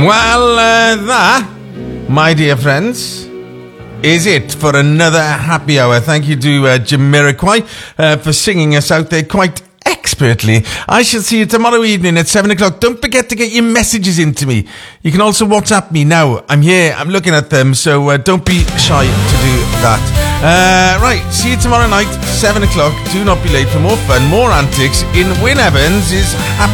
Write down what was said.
Well, that, my dear friends, is it for another happy hour. Thank you to Jamiroquai for singing us out there quite expertly. I shall see you tomorrow evening at 7 o'clock. Don't forget to get your messages into me. You can also WhatsApp me now. I'm here. I'm looking at them. So don't be shy to do that. Right. See you tomorrow night, 7 o'clock. Do not be late for more fun, more antics in Wyn Evans' Happy